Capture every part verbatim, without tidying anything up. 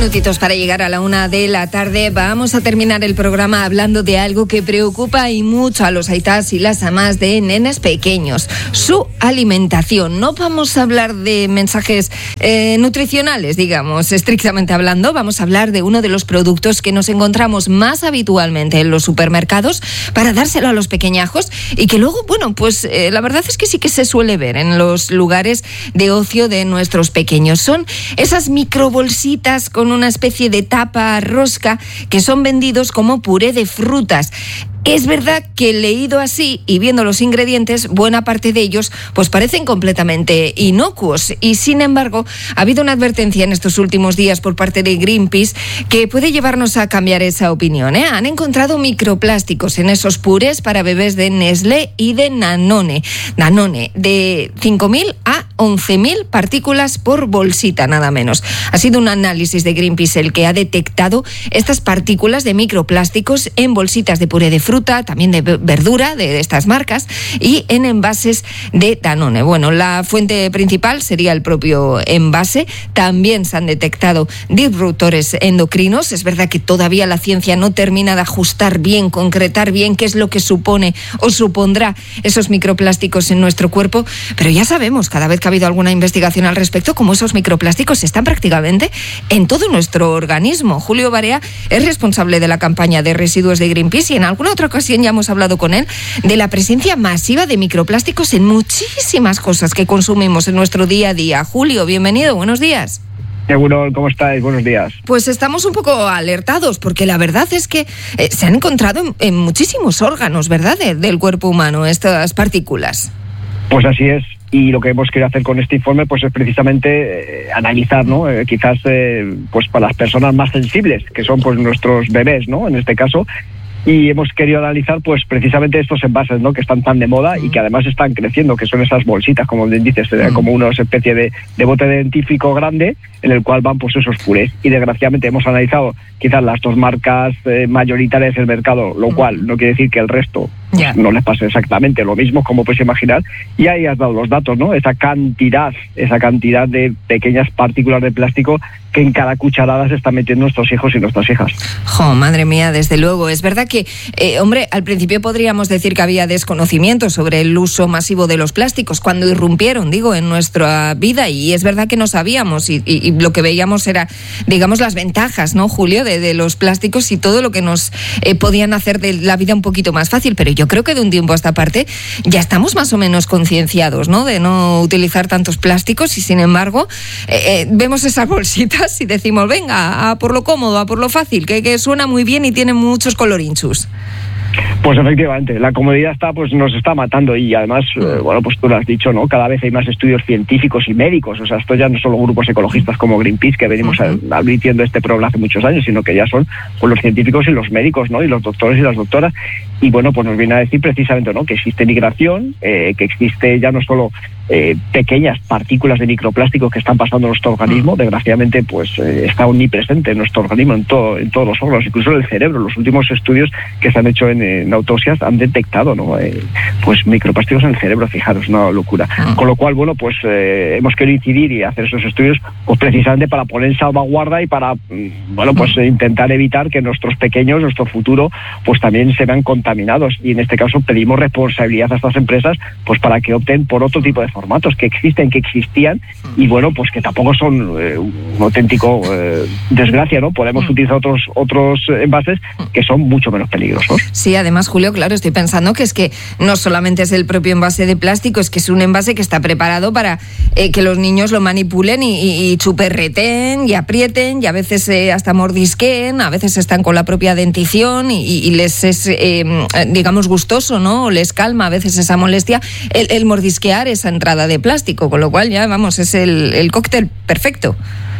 minutitos para llegar a la una de la tarde. Vamos a terminar el programa hablando de algo que preocupa y mucho a los aitás y las amás de nenes pequeños: su alimentación. No vamos a hablar de mensajes eh, nutricionales, digamos, estrictamente hablando. Vamos a hablar de uno de los productos que nos encontramos más habitualmente en los supermercados para dárselo a los pequeñajos y que luego, bueno, pues eh, la verdad es que sí que se suele ver en los lugares de ocio de nuestros pequeños. Son esas microbolsitas con una especie de tapa rosca que son vendidos como puré de frutas. Es verdad que leído así y viendo los ingredientes, buena parte de ellos pues parecen completamente inocuos, y sin embargo ha habido una advertencia en estos últimos días por parte de Greenpeace que puede llevarnos a cambiar esa opinión, ¿eh? Han encontrado microplásticos en esos purés para bebés de Nestlé y de Danone, Danone de cinco mil a once mil partículas por bolsita, nada menos. Ha sido un análisis de Greenpeace el que ha detectado estas partículas de microplásticos en bolsitas de puré de fruta, también de verdura de estas marcas, y en envases de Danone. Bueno, la fuente principal sería el propio envase. También se han detectado disruptores endocrinos. Es verdad que todavía la ciencia no termina de ajustar bien, concretar bien qué es lo que supone o supondrá esos microplásticos en nuestro cuerpo, pero ya sabemos, cada vez que ha habido alguna investigación al respecto, cómo esos microplásticos están prácticamente en todo nuestro organismo. Julio Barea es responsable de la campaña de residuos de Greenpeace y en alguna otra ocasión ya hemos hablado con él de la presencia masiva de microplásticos en muchísimas cosas que consumimos en nuestro día a día. Julio, bienvenido, buenos días. Seguro, ¿cómo estáis? Buenos días. Pues estamos un poco alertados porque la verdad es que eh, se han encontrado en, en muchísimos órganos, ¿verdad?, de, del cuerpo humano, estas partículas. Pues así es. Y lo que hemos querido hacer con este informe pues es precisamente eh, analizar, ¿no? Eh, quizás eh, pues para las personas más sensibles, que son pues nuestros bebés, ¿no? En este caso. Y hemos querido analizar pues precisamente estos envases, ¿no?, que están tan de moda y que además están creciendo, que son esas bolsitas, como bien dices, mm. como una especie de, de bote dentífrico grande en el cual van pues esos purés. Y desgraciadamente hemos analizado quizás las dos marcas eh, mayoritarias del mercado, lo mm. cual no quiere decir que el resto pues, yeah. no les pase exactamente lo mismo, como puedes imaginar. Y ahí has dado los datos, ¿no? Esa cantidad, esa cantidad de pequeñas partículas de plástico que en cada cucharada se están metiendo nuestros hijos y nuestras hijas. Jo, madre mía, desde luego. Es verdad que, eh, hombre, al principio podríamos decir que había desconocimiento sobre el uso masivo de los plásticos cuando irrumpieron, digo, en nuestra vida, y es verdad que no sabíamos y, y, y lo que veíamos era, digamos, las ventajas, ¿no, Julio?, de, de los plásticos y todo lo que nos eh, podían hacer de la vida un poquito más fácil, pero yo creo que de un tiempo a esta parte ya estamos más o menos concienciados, ¿no?, de no utilizar tantos plásticos, y sin embargo eh, eh, vemos esas bolsitas y decimos, venga, a por lo cómodo, a por lo fácil, que, que suena muy bien y tiene muchos colorinchus. Pues efectivamente, la comodidad está, pues nos está matando, y además, eh, bueno, pues tú lo has dicho, ¿no? Cada vez hay más estudios científicos y médicos, o sea, esto ya no solo grupos ecologistas como Greenpeace, que venimos uh-huh. advirtiendo este problema hace muchos años, sino que ya son pues, los científicos y los médicos, ¿no? Y los doctores y las doctoras, y bueno, pues nos viene a decir precisamente, ¿no?, que existe migración, eh, que existe ya no solo eh, pequeñas partículas de microplástico que están pasando en nuestro organismo, uh-huh. desgraciadamente, pues eh, está omnipresente en nuestro organismo, en todo, en todos los órganos, incluso en el cerebro. Los últimos estudios que se han hecho en en autopsias han detectado, ¿no?, eh, pues microplásticos en el cerebro, fijaros, una locura. Ah. Con lo cual, bueno, pues eh, hemos querido incidir y hacer esos estudios pues precisamente para poner en salvaguarda y para, bueno, pues eh, intentar evitar que nuestros pequeños, nuestro futuro, pues también se vean contaminados. Y en este caso pedimos responsabilidad a estas empresas pues para que opten por otro tipo de formatos que existen, que existían, y bueno, pues que tampoco son eh, un auténtico eh, desgracia, ¿no? Podemos mm. utilizar otros otros envases que son mucho menos peligrosos. Sí, además, Julio, claro, estoy pensando que es que no solamente es el propio envase de plástico, es que es un envase que está preparado para eh, que los niños lo manipulen y, y, y chuperreten y aprieten y a veces eh, hasta mordisqueen, a veces están con la propia dentición y, y les es, eh, digamos, gustoso, ¿no? O les calma a veces esa molestia el, el mordisquear esa entrada de plástico, con lo cual ya, vamos, es el, el cóctel perfecto.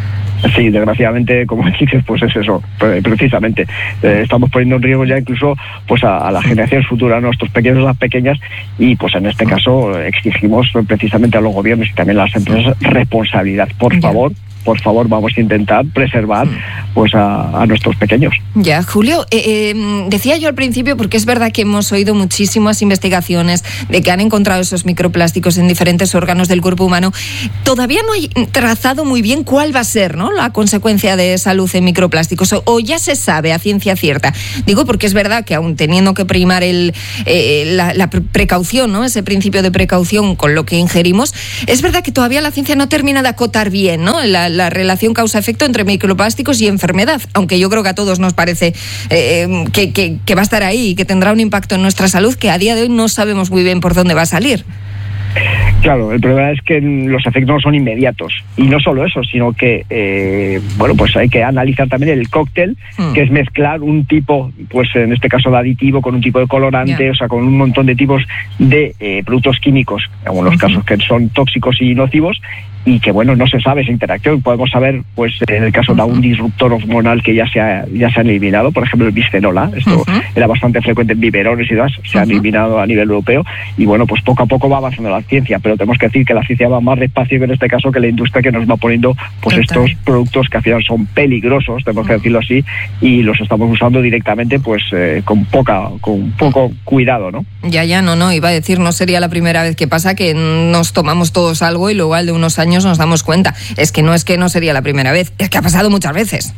Sí, desgraciadamente, como dices, pues es eso, precisamente. Eh, estamos poniendo en riesgo ya incluso pues a, a las generaciones futuras, a nuestros pequeños y las pequeñas, y pues en este caso exigimos precisamente a los gobiernos y también a las empresas responsabilidad. Por favor, por favor, vamos a intentar preservar pues a, a nuestros pequeños. Ya, Julio, eh, eh, decía yo al principio, porque es verdad que hemos oído muchísimas investigaciones de que han encontrado esos microplásticos en diferentes órganos del cuerpo humano. Todavía no hay trazado muy bien cuál va a ser, ¿no?, la consecuencia de salud en microplásticos, o, o ya se sabe a ciencia cierta. Digo porque es verdad que aún teniendo que primar el, eh, la, la precaución, ¿no?, ese principio de precaución con lo que ingerimos, es verdad que todavía la ciencia no termina de acotar bien, ¿no?, la, la relación causa-efecto entre microplásticos y enfermedad, aunque yo creo que a todos nos parece eh, que, que, que va a estar ahí y que tendrá un impacto en nuestra salud que a día de hoy no sabemos muy bien por dónde va a salir. Claro, el problema es que los efectos no son inmediatos. Y no solo eso, sino que, eh, bueno, pues hay que analizar también el cóctel, mm. que es mezclar un tipo, pues en este caso de aditivo, con un tipo de colorante, yeah. o sea, con un montón de tipos de eh, productos químicos, en algunos uh-huh. casos que son tóxicos y nocivos, y que, bueno, no se sabe esa interacción. Podemos saber, pues, en el caso uh-huh. de un disruptor hormonal que ya se ha, ya se ha eliminado, por ejemplo, el bisfenol A, esto uh-huh. era bastante frecuente en biberones y demás, se uh-huh. han eliminado a nivel europeo, y bueno, pues poco a poco va avanzando la ciencia, pero tenemos que decir que la ciencia va más despacio que en este caso que la industria, que nos va poniendo pues Total. estos productos que al final son peligrosos, tenemos que decirlo así, y los estamos usando directamente pues eh, con poca, con poco cuidado, ¿no? Ya, ya, no, no, iba a decir, no sería la primera vez que pasa que nos tomamos todos algo y luego al de unos años nos damos cuenta. Es que no es que no sería la primera vez, es que ha pasado muchas veces.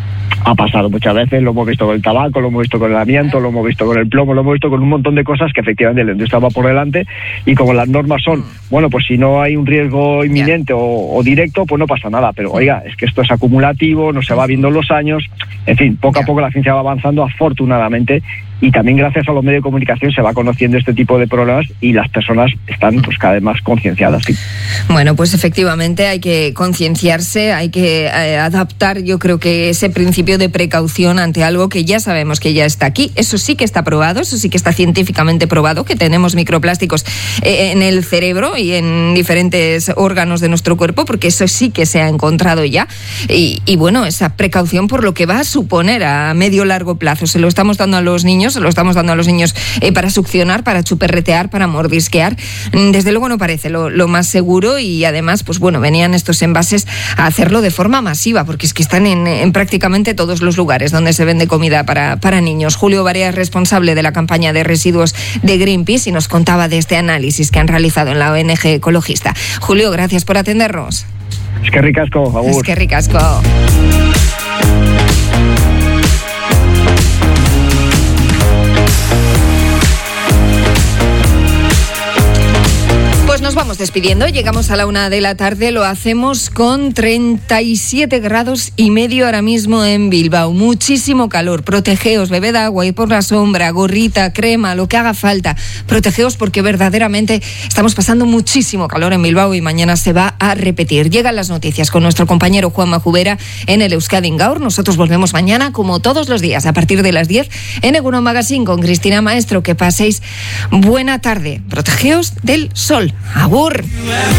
Ha pasado muchas veces, lo hemos visto con el tabaco, lo hemos visto con el amianto, lo hemos visto con el plomo, lo hemos visto con un montón de cosas que efectivamente la industria va por delante, y como las normas son, bueno, pues si no hay un riesgo inminente o, o directo, pues no pasa nada, pero oiga, es que esto es acumulativo, no se va viendo los años, en fin, poco a poco la ciencia va avanzando afortunadamente, y también gracias a los medios de comunicación se va conociendo este tipo de problemas y las personas están pues cada vez más concienciadas. ¿Sí? Bueno, pues efectivamente hay que concienciarse, hay que eh, adaptar, yo creo que ese principio de precaución ante algo que ya sabemos que ya está aquí. Eso sí que está probado, eso sí que está científicamente probado, que tenemos microplásticos eh, en el cerebro y en diferentes órganos de nuestro cuerpo, porque eso sí que se ha encontrado ya. Y, y bueno, esa precaución por lo que va a suponer a medio largo plazo, se lo estamos dando a los niños, se lo estamos dando a los niños eh, para succionar, para chuperretear, para mordisquear. Desde luego no parece lo, lo más seguro, y además, pues bueno, venían estos envases a hacerlo de forma masiva, porque es que están en, en prácticamente todos los lugares donde se vende comida para, para niños. Julio Barea es responsable de la campaña de residuos de Greenpeace y nos contaba de este análisis que han realizado en la O N G ecologista. Julio, gracias por atendernos. Es que ricasco, agur. Es que ricasco. Nos vamos despidiendo, llegamos a la una de la tarde, lo hacemos con treinta y siete grados y medio ahora mismo en Bilbao, muchísimo calor. Protegeos, bebed agua y por la sombra, gorrita, crema, lo que haga falta, protegeos porque verdaderamente estamos pasando muchísimo calor en Bilbao y mañana se va a repetir. Llegan las noticias con nuestro compañero Juanma Jubera en el Euskadi Gaur. Nosotros volvemos mañana como todos los días a partir de las diez en Egunon Magazine con Cristina Maestro. Que paséis buena tarde, protegeos del sol. Agur.